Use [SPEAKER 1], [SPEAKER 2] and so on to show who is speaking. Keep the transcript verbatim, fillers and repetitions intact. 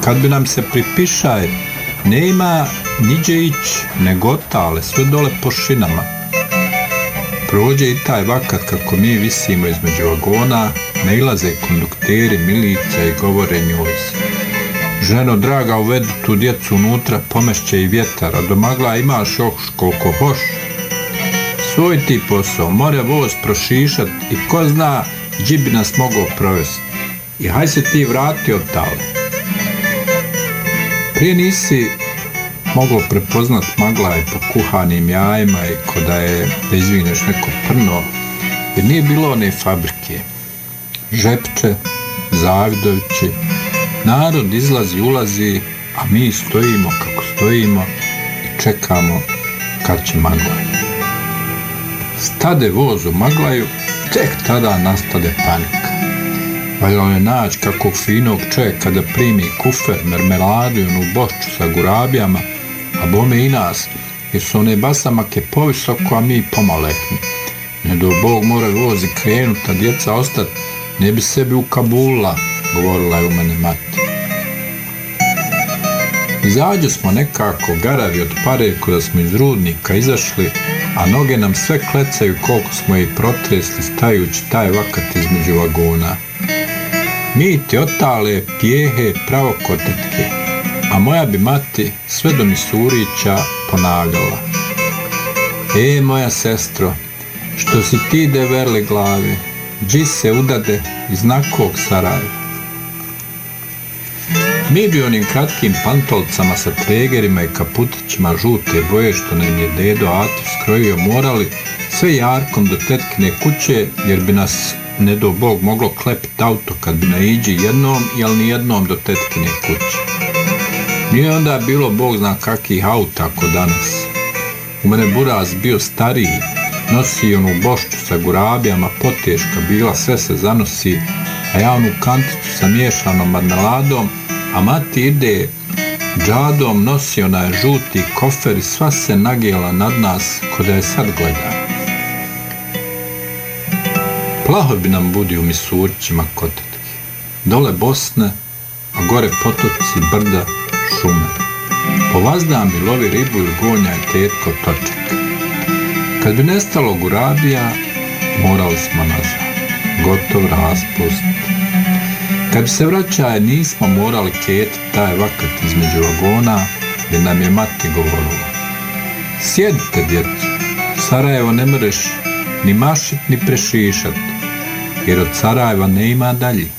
[SPEAKER 1] kad bi nam se pripišaj nema niđe ić, nego otale, sve dole po šinama. Prođe i taj vakat kako mi visimo između vagona, nailaze kondukteri, milica i govore njoj se. Ženo draga, uvedu tu djecu unutra, pomešće i vjetar, a do magla imaš još koliko hoš. Svoj ti posao, more voz prošišat i ko zna gdje bi nas mogao provesti. I haj se ti vrati od tale. Prije nisi mogao prepoznat magla i po kuhanim jajima i ko da je da izvineš neko prno, jer nije bilo one fabrike. Žepče, Zavidovići, narod izlazi, ulazi, a mi stojimo kako stojimo i čekamo kad će magla. Stade voz u maglaju, tek tada nastade panika. Valjalo je naći kakvog finog čovjeka da primi kufer, mermeladu i onu bošču sa gurabijama, a bome i nas, jer su one basamake povisoko, a mi pomalehni. Ne do Bog mora vozi krenut, a djeca ostat, ne bi sebi ukabula, govorila je u mene mati. Izađe smo nekako garavi od pare kada smo iz rudnika izašli, a noge nam sve klecaju koliko smo ih protresli stajući taj vakat između vagona. Mi ti otale pjehe pravo kod tetke, a moja bi mati sve do Misurića ponavljala. E, moja sestro, što si ti deverle glave, dži se udade iz nakog Sarajeva. Mi bi onim kratkim pantolcama sa tregerima i kaputićima žute boje što nam je dedo Atif skrojio morali sve jarkom do tetkine kuće, jer bi nas ne do Bog moglo klepiti auto kad bi naiđi jednom, jel ni jednom do tetkine kuće. Nije onda bilo Bog zna kakih auta ako danas. U mene buraz bio stariji, nosi onu bošču sa gurabijama, poteška bila, sve se zanosi, a ja onu kanticu sa miješanom marmeladom, a mati ide džadom, nosi onaj žuti kofer i sva se nagijela nad nas ko da je sad gleda. Plaho bi nam budi u Misurićima kod tetke. Dole Bosne, a gore potoci, brda, šume. Po vazdam bi lovi ribu ili gonja i tetko toček. Kad bi nestalo gurabija, morali smo nazad. Gotov raspust. Kad bi se vraćaje, nismo morali ketiti taj vakat između vagona, jer nam je mati govorila. Sjedite, djeco, Sarajevo ne mreš ni mašit ni prešišat, jer od Sarajeva ne ima dalje.